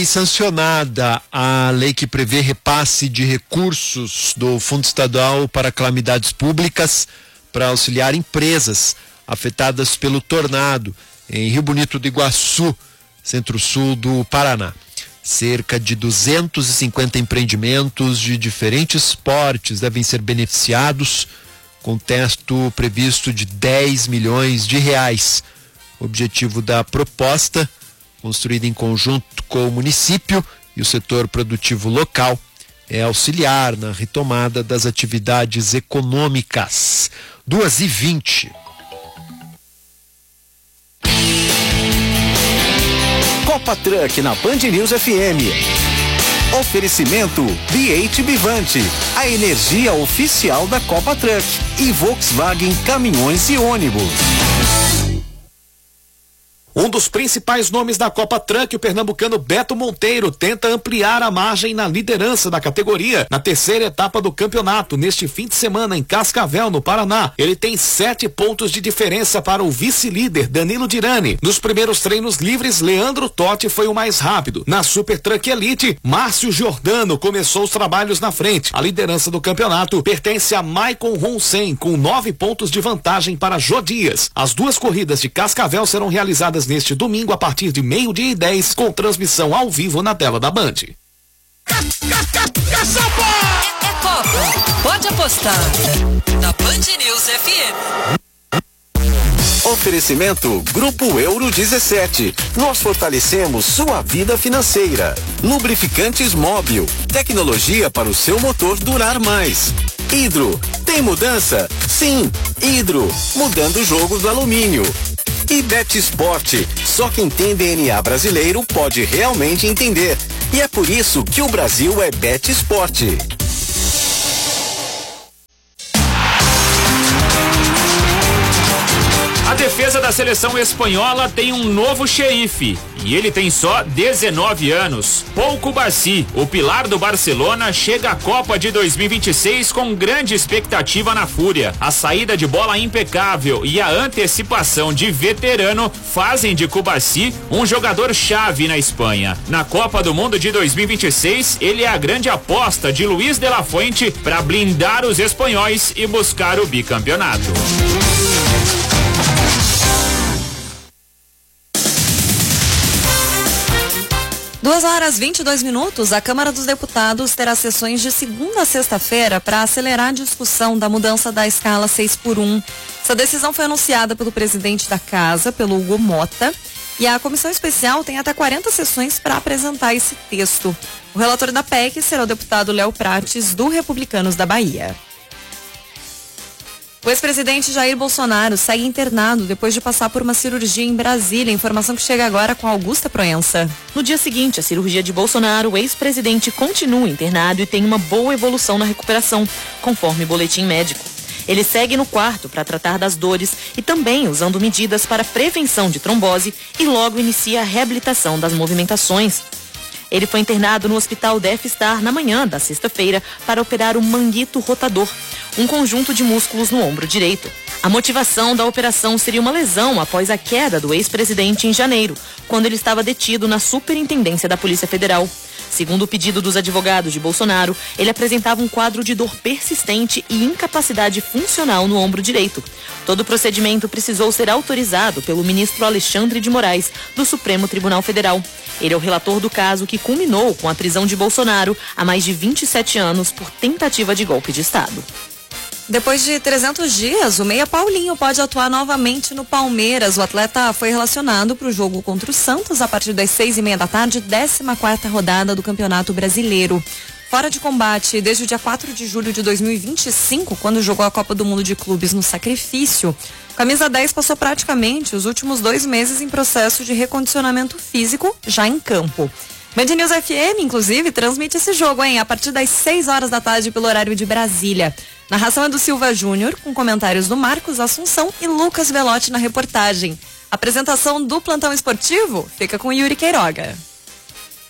foi sancionada a lei que prevê repasse de recursos do Fundo Estadual para Calamidades Públicas para auxiliar empresas afetadas pelo tornado em Rio Bonito do Iguaçu, centro-sul do Paraná. Cerca de 250 empreendimentos de diferentes portes devem ser beneficiados, com teto previsto de 10 milhões de reais. O objetivo da proposta, construída em conjunto com o município e o setor produtivo local, é auxiliar na retomada das atividades econômicas. 2h20. Copa Truck na Band News FM. Oferecimento BH Bivante, a energia oficial da Copa Truck, e Volkswagen Caminhões e Ônibus. Um dos principais nomes da Copa Truck, o pernambucano Beto Monteiro, tenta ampliar a margem na liderança da categoria na terceira etapa do campeonato, neste fim de semana em Cascavel, no Paraná. Ele tem 7 pontos de diferença para o vice-líder Danilo Dirani. Nos primeiros treinos livres, Leandro Totti foi o mais rápido. Na Super Truck Elite, Márcio Giordano começou os trabalhos na frente. A liderança do campeonato pertence a Maicon Ronsen, com 9 pontos de vantagem para Jô Dias. As 2 corridas de Cascavel serão realizadas neste domingo a partir de 12h10, com transmissão ao vivo na tela da Band. É Copa, pode apostar na Band News FM. Oferecimento Grupo Euro 17. Nós fortalecemos sua vida financeira. Lubrificantes Móbil, tecnologia para o seu motor durar mais. Hidro, tem mudança? Sim, Hidro, mudando o jogo do alumínio. E Bet Sport, só quem tem DNA brasileiro pode realmente entender. E é por isso que o Brasil é Bet Sport. A defesa da seleção espanhola tem um novo xerife e ele tem só 19 anos. Pau Cubarsí, o pilar do Barcelona, chega à Copa de 2026 com grande expectativa na Fúria. A saída de bola impecável e a antecipação de veterano fazem de Cubarsí um jogador chave na Espanha. Na Copa do Mundo de 2026, ele é a grande aposta de Luiz de la Fuente para blindar os espanhóis e buscar o bicampeonato. 2h22. A Câmara dos Deputados terá sessões de segunda a sexta-feira para acelerar a discussão da mudança da escala 6x1. Essa decisão foi anunciada pelo presidente da Casa, pelo Hugo Mota, e a comissão especial tem até 40 sessões para apresentar esse texto. O relator da PEC será o deputado Léo Prates, do Republicanos da Bahia. O ex-presidente Jair Bolsonaro segue internado depois de passar por uma cirurgia em Brasília. Informação que chega agora com Augusta Proença. No dia seguinte à cirurgia de Bolsonaro, o ex-presidente continua internado e tem uma boa evolução na recuperação, conforme boletim médico. Ele segue no quarto para tratar das dores e também usando medidas para prevenção de trombose e logo inicia a reabilitação das movimentações. Ele foi internado no Hospital Death Star na manhã da sexta-feira para operar o manguito rotador, um conjunto de músculos no ombro direito. A motivação da operação seria uma lesão após a queda do ex-presidente em janeiro, quando ele estava detido na Superintendência da Polícia Federal. Segundo o pedido dos advogados de Bolsonaro, ele apresentava um quadro de dor persistente e incapacidade funcional no ombro direito. Todo o procedimento precisou ser autorizado pelo ministro Alexandre de Moraes, do Supremo Tribunal Federal. Ele é o relator do caso que culminou com a prisão de Bolsonaro há mais de 27 anos por tentativa de golpe de Estado. Depois de 300 dias, o meia Paulinho pode atuar novamente no Palmeiras. O atleta foi relacionado para o jogo contra o Santos a partir das 6h30 da tarde, 14ª rodada do Campeonato Brasileiro. Fora de combate desde o dia 4 de julho de 2025, quando jogou a Copa do Mundo de Clubes no Sacrifício, o camisa 10 passou praticamente os últimos 2 meses em processo de recondicionamento físico, já em campo. Band News FM, inclusive, transmite esse jogo, a partir das 6h da tarde pelo horário de Brasília. Narração é do Silva Júnior, com comentários do Marcos Assunção e Lucas Velotti na reportagem. A apresentação do Plantão Esportivo fica com Yuri Queiroga.